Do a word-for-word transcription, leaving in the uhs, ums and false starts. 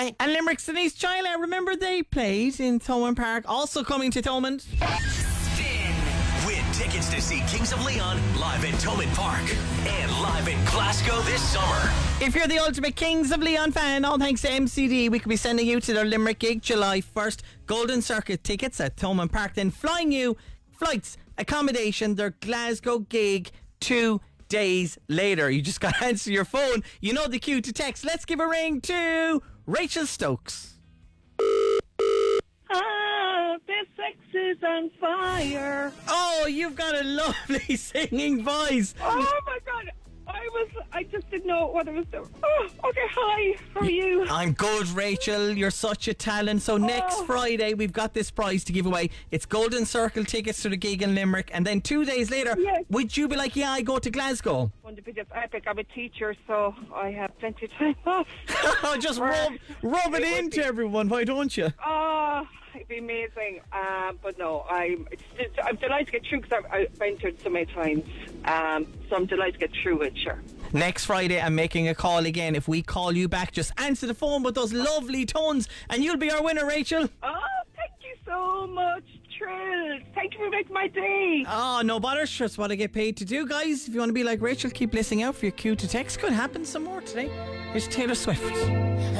Bye. And Limerick's Denise Chila, remember they played in Thomond Park, also coming to Thomond. Spin. Win tickets to see Kings of Leon live at Thomond Park and live in Glasgow this summer. If you're the ultimate Kings of Leon fan, all thanks to M C D, we could be sending you to their Limerick gig July first. Golden Circuit tickets at Thomond Park, then flying you flights, accommodation, their Glasgow gig two days later. You just got to answer your phone. You know the cue to text. Let's give a ring to Rachel Stokes. Ah, this sex is on fire. Oh, you've got a lovely singing voice. Oh my God, I was, I just didn't know what I was doing. Oh, okay, hi, how are you? I'm good, Rachel. You're such a talent. So next Oh. Friday, we've got this prize to give away. It's Golden Circle tickets to the gig in Limerick. And then two days later, Yes. would you be like, yeah, I go to Glasgow? One of the biggest epic. I'm a teacher, so I have plenty of time off. Just rub, rub it into everyone, why don't you? Oh, it'd be amazing. Um, but no, I'm, it's, it's, I'm delighted to get through because I've, I've entered so many times. Um, so I'm delighted to get through it, sure. Next Friday, I'm making a call again. If we call you back, just answer the phone with those lovely tones and you'll be our winner, Rachel. Oh, thank you so much, Trill. Thank you for making my day. Oh, no bother. Sure, it's what I get paid to do, guys. If you want to be like Rachel, keep listening out for your cue to text. Could happen some more today. Here's Taylor Swift.